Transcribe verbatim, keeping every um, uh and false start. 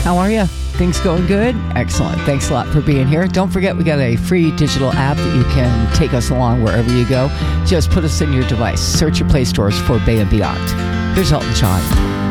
How are you? Things going good? Excellent. Thanks a lot for being here. Don't forget, we got a free digital app that you can take us along wherever you go. Just put us in your device. Search your Play stores for Bay and Beyond. Here's Elton John.